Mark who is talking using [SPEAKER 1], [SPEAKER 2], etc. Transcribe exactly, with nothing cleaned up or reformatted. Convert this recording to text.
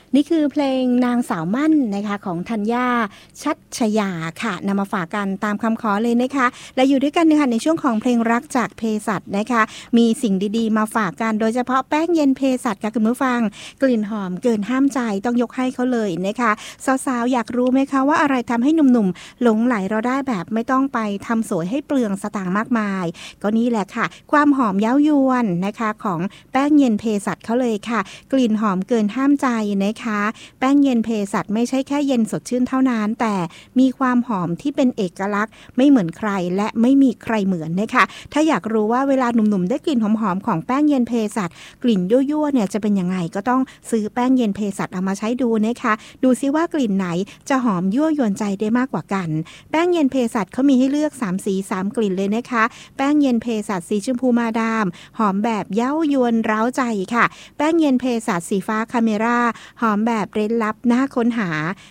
[SPEAKER 1] นี่คือเพลงนางสาวมั่นนะคะของธัญญาชัชยาค่ะนำมาฝากกันตามคำขอเลยนะคะและอยู่ด้วยกันนะคะในช่วงของเพลงรักจากเภสัชนะคะมีสิ่งดีๆมาฝากกันโดยเฉพาะแป้งเย็นเภสัชค่ะคุณผู้ฟังกลิ่นหอมเกินห้ามใจต้องยกให้เขาเลยนะคะสาวๆอยากรู้ไหมคะว่าอะไรทำให้หนุ่มๆหลงไหลเราได้แบบไม่ต้องไปทำสวยให้เปลืองสตางค์มากมายก็นี่แหละค่ะความหอมเย้ายวนนะคะของแป้งเย็นเภสัชเขาเลยค่ะกลิ่นหอมเกินห้ามใจนะคะแป้งเย็นเภสัชไม่ใช่แค่เย็นสดชื่นเท่านั้นแต่มีความหอมที่เป็นเอกลักษณ์ไม่เหมือนใครและไม่มีใครเหมือนนะคะถ้าอยากรู้ว่าเวลาหนุ่มๆได้กลิ่นหอมๆของแป้งเย็นเภสัชกลิ่นยั่วๆเนี่ยจะเป็นยังไงก็ต้องซื้อแป้งเย็นเภสัชเอามาใช้ดูนะคะดูซิว่ากลิ่นไหนจะหอมยั่วยวนใจได้มากกว่ากันแป้งเย็นเภสัชเขามีให้เลือกสามสีสามกลิ่นเลยนะคะแป้งเย็นเภสัชสีชมพูมาดามหอมแบบเย้ายวนเร้าใจค่ะแป้งเย็นเภสัชสีฟ้าคาเมราหอมแบบเร้นลับน่าค้นหา